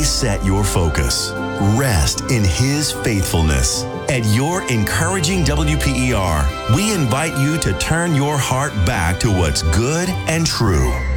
always set your focus. Rest in His faithfulness. At your encouraging WPER, we invite you to turn your heart back to what's good and true.